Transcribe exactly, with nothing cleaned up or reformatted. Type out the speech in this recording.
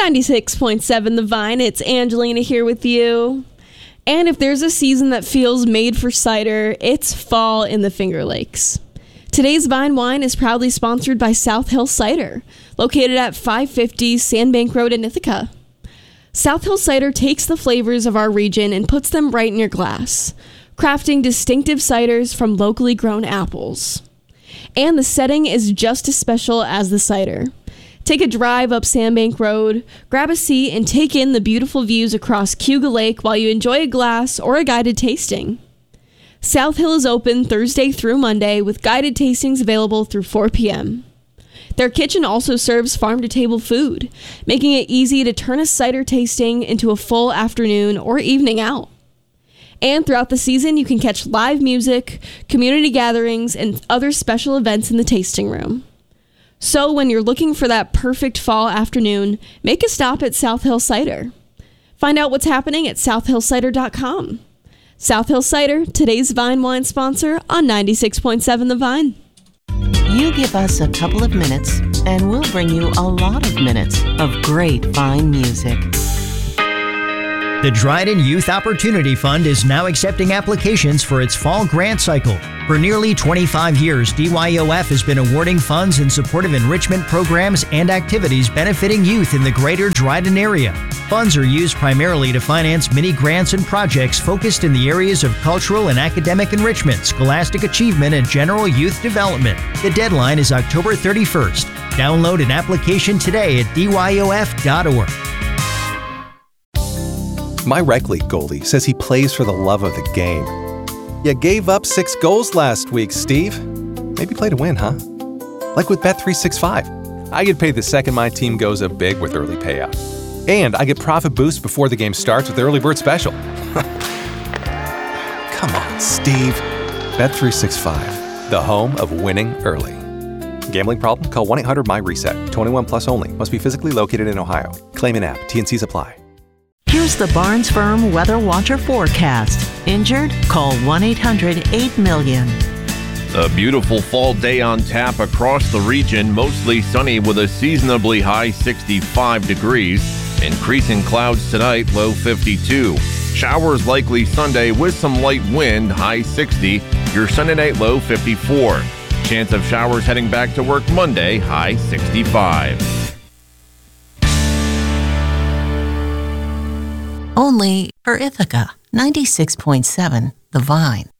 ninety-six point seven The Vine, it's Angelina here with you. And if there's a season that feels made for cider, it's fall in the Finger Lakes. Today's Vine Wine is proudly sponsored by South Hill Cider, located at five fifty Sandbank Road in Ithaca. South Hill Cider takes the flavors of our region and puts them right in your glass, crafting distinctive ciders from locally grown apples. And the setting is just as special as the cider. Take a drive up Sandbank Road, grab a seat, and take in the beautiful views across Cayuga Lake while you enjoy a glass or a guided tasting. South Hill is open Thursday through Monday with guided tastings available through four p.m. Their kitchen also serves farm-to-table food, making it easy to turn a cider tasting into a full afternoon or evening out. And throughout the season, you can catch live music, community gatherings, and other special events in the tasting room. So when you're looking for that perfect fall afternoon, make a stop at South Hill Cider. Find out what's happening at south hill cider dot com. South Hill Cider, today's Vine Wine sponsor on ninety-six point seven The Vine. You give us a couple of minutes, and we'll bring you a lot of minutes of great Vine music. The Dryden Youth Opportunity Fund is now accepting applications for its fall grant cycle. For nearly twenty-five years, D Y O F has been awarding funds in support of enrichment programs and activities benefiting youth in the greater Dryden area. Funds are used primarily to finance many grants and projects focused in the areas of cultural and academic enrichment, scholastic achievement, and general youth development. The deadline is October thirty-first. Download an application today at D Y O F dot org. My rec league goalie says he plays for the love of the game. You gave up six goals last week, Steve. Maybe play to win, huh? Like with Bet three sixty-five. I get paid the second my team goes up big with early payout. And I get profit boost before the game starts with the early bird special. Come on, Steve. Bet three sixty-five, the home of winning early. Gambling problem? Call one eight hundred my reset. twenty-one plus only. Must be physically located in Ohio. Claim in app. T and Cs apply. Here's the Barnes Firm Weather Watcher forecast. Injured? Call one eight hundred eight million. A beautiful fall day on tap across the region, mostly sunny with a seasonably high sixty-five degrees. Increasing clouds tonight, low fifty-two. Showers likely Sunday with some light wind, high sixty. Your Sunday night low fifty-four. Chance of showers heading back to work Monday, high sixty-five. Only for Ithaca, ninety-six point seven The Vine.